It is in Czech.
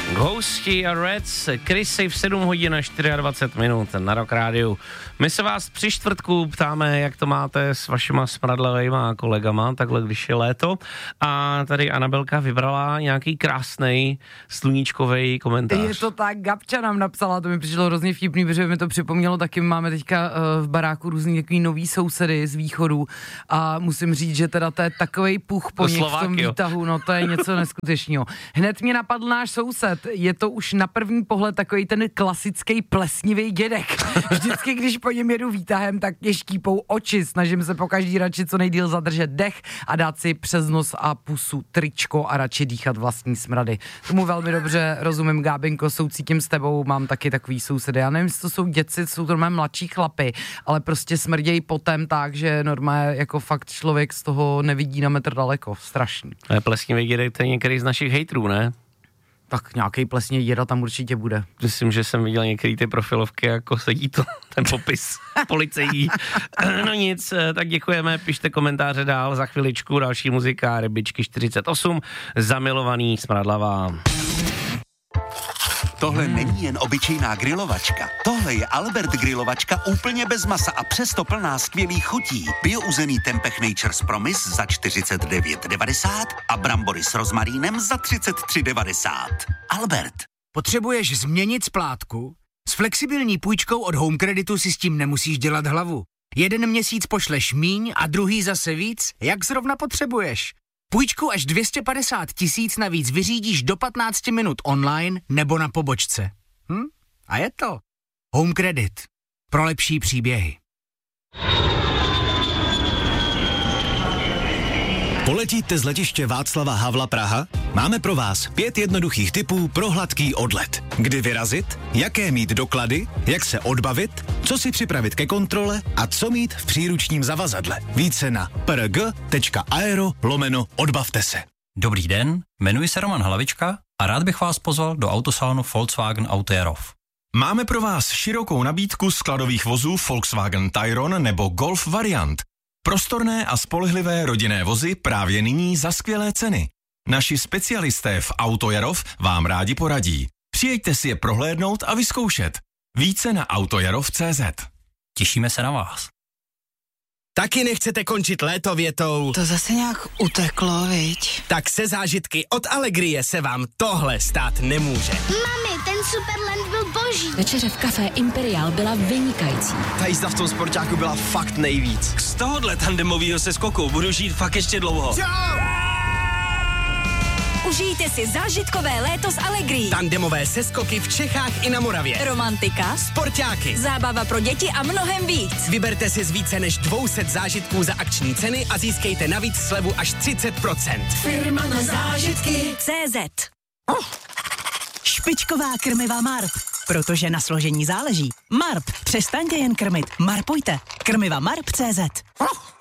Ghosti a Reds, Krysy v 7 hodin a 24 minut na Rock Rádiu. My se vás při čtvrtku ptáme, jak to máte s vašima smradlavejma kolegama, takhle když je léto. A tady Anabelka vybrala nějaký krásnej sluníčkovej komentář. Je to tak, Gabča nám napsala, to mi přišlo hrozně vtipný, protože mi to připomnělo, taky máme teďka v baráku různý takový nový sousedy z východu a musím říct, že teda to je takovej puch po nich v tom výtahu, no to je něco neskutečného. Hned mě napadl náš soused, je to už na první pohled takový ten klasický plesnivý dědek. Vždycky, když po něm jedu výtahem, tak mě štípou oči, snažím se po každý radši co nejdýl zadržet dech a dát si přes nos a pusu tričko a radši dýchat vlastní smrady. Tomu velmi dobře rozumím, Gábinko, soucítím s tebou, mám taky takový sousedy. Já nevím, jestli to jsou děci, jsou to mladší chlapy, ale prostě smrdějí potem tak, že normálně jako fakt člověk z toho nevidí na metr daleko. Strašný. Ale plesnivý dědek, to je některý z našich hejtrů, ne? Tak nějaký plesně děda tam určitě bude. Myslím, že jsem viděl některé ty profilovky, jako sedí to, ten popis policejní. No nic, tak děkujeme, pište komentáře dál, za chviličku další muzika, Rybičky 48, Zamilovaný smradlavá. Tohle není jen obyčejná grilovačka. Tohle je Albert grilovačka úplně bez masa a přesto plná skvělých chutí. Biouzený Tempeh Nature's Promise za 49,90 a brambory s rozmarínem za 33,90. Albert. Potřebuješ změnit splátku? S flexibilní půjčkou od Home Creditu si s tím nemusíš dělat hlavu. Jeden měsíc pošleš míň a druhý zase víc, jak zrovna potřebuješ. Půjčku až 250 000 navíc vyřídíš do 15 minut online nebo na pobočce. A je to Home Credit. Pro lepší příběhy. Poletíte z letiště Václava Havla Praha? Máme pro vás 5 jednoduchých tipů pro hladký odlet. Kdy vyrazit, jaké mít doklady, jak se odbavit, co si připravit ke kontrole a co mít v příručním zavazadle. Více na prg.aero/odbavte se. Dobrý den, jmenuji se Roman Hlavička a rád bych vás pozval do autosalonu Volkswagen Auto Jarov. Máme pro vás širokou nabídku skladových vozů Volkswagen Tayron nebo Golf variant. Prostorné a spolehlivé rodinné vozy právě nyní za skvělé ceny. Naši specialisté v Auto Jarov vám rádi poradí. Přijeďte si je prohlédnout a vyzkoušet. Více na autojarov.cz. Těšíme se na vás. Taky nechcete končit léto větou? To zase nějak uteklo, viď? Tak se zážitky od Allegrie se vám tohle stát nemůže. Mami, ten Superland byl boží. Večeře v kafé Imperial byla vynikající. Ta jízda v tom sportáku byla fakt nejvíc. Z tohohle tandemovýho seskoku budu žít fakt ještě dlouho. Užijte si zážitkové léto s Allegrií. Tandemové seskoky v Čechách i na Moravě. Romantika, sportáky, zábava pro děti a mnohem víc. Vyberte si z více než 200 zážitků za akční ceny a získejte navíc slevu až 30%. Firma na zážitky CZ. Špičková krmiva Marp. Protože na složení záleží. Marp. Přestaňte jen krmit. Marpujte. Krmiva Marp.cz.